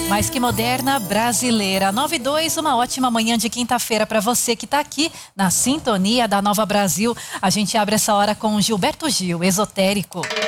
Mais que moderna, brasileira. 9:02, uma ótima manhã de quinta-feira para você que está aqui na sintonia da Nova Brasil. A gente abre essa hora com Gilberto Gil, Esotérico.